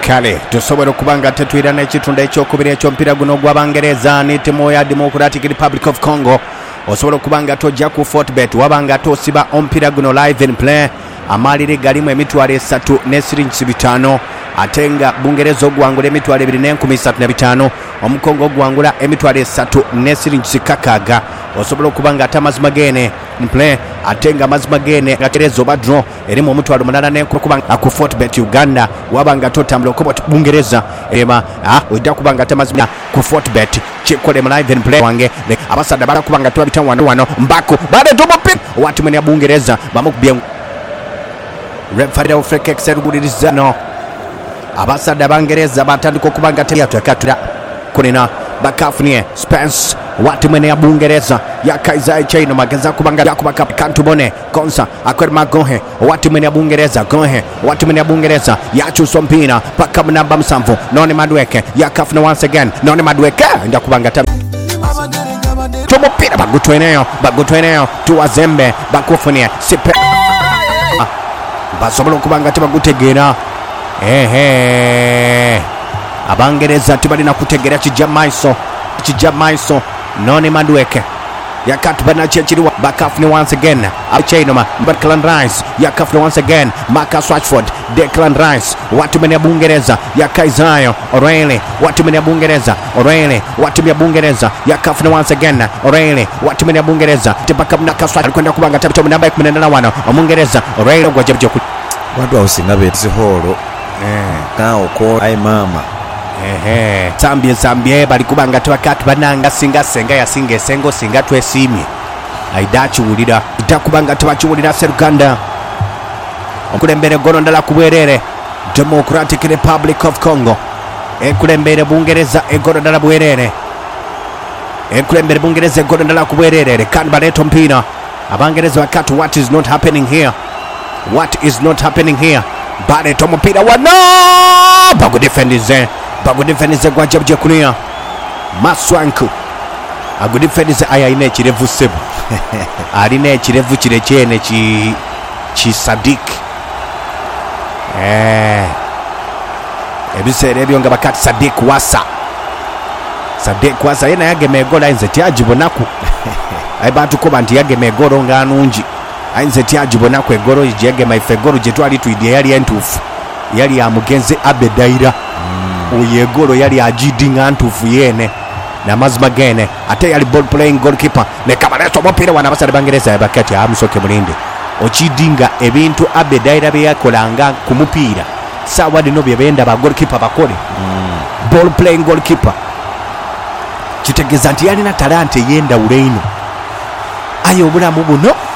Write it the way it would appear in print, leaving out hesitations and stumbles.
kale tusobora okubanga tetwirana ekitundu ekyokubiri ekyomupiira guno gw'Abangereza ne ttiimu ya Democratic Republic of Congo. Osobola okubanga tojja ku Fortbet wabanga tosiba omupiira guno live in play. Amalire galimu emitwalo 3 ne siringi 5 ate nga Bungereza ogwangula emitwalo 2,35 Omukongo ogwangula emitwalo 3 ne siringi 6. Osobola okubanga ate amazima gene play ate nga amazima gene gatereza oba draw eri mu mutwalo 8 ne kubanga ku Fortbet Uganda wabanga totambula okuba Bungereza ema ojja kubanga ate amazima ku Fortbet chikole mu live and play wange abasada barakubanga tubita wano mbako bade tomopi watu mene ya Bungereza bamukubye referee of free kick seruguliriza no abasada Bangereza batandika okubanga teyatwekatira kunena bakafunie Spence watu mene ya Bungereza ya Kaiza Chaino mageza kubanga yakubaka Kantubone Konsa akwerma Gohe watu mene ya Bungereza Gohe watu mene ya Bungereza yachuso mpina paka namba 7 none Madweke yakafuna once again none Madweke nda kubanga tomopira bagutweneyo tuwazembe bakufunie sipe basobola okubanga tebagutegeera Abangereza tibalina kutegeera kijja maiso none Madweke yakatubana kyekiriwa bakafune once again Chainoma Declan Rice yakafune once again Marcus Rashford Declan Rice watu mene ya Bungereza yakaizayo O'Reilly watu mene ya Bungereza O'Reilly watu mene ya Bungereza yakafune once again O'Reilly watu mene ya Bungereza tepaka mnakaswa alikwenda kubanga tabito namba 11 Omungereza O'Reilly gwajabje ku watu ausinga beti holo kao ko ai mama Zambie bali kubanga twakati bananga singa senga ya singa esengo singa twesimye aidachiwulira itakubanga tabachiwulira Seruganda okulembere gono ndala kubwerere Democratic Republic of Congo ekulembere Bungereza egono ndala bwerere ekulembere Bungereza egono ndala kubwerere kandi baleto mpina Abangereza bakati what is not happening here baleto mpira wano bagudefendize gwajabje kunia Maswanku agudefendize aya ine ekirevu sebo alina ekirevu kirekyene ki Sadik ebiseera ebyo nga bakati Sadik wasa yena yagema egola ayinza tyagibonako abantu kuba nti yagema egolo nga nungi ayinza tyagibonako egolo gyegema ife egolo gyetwali tuyidye yali entuufu yali ya mugenzi Abedaira uyegolo yali ajidinga ntufu yene na mazima gene ate yali ball playing goalkeeper ne kabaleto mopira wana basale Bangereza bakati amusoke mulinde ochidinga ebintu Abedaira byakolanga ku mupira sawa dino byebenda ba goalkeeper bakole ball playing goalkeeper kitegeza nti yali na talante yenda ureino ayo obulamu buno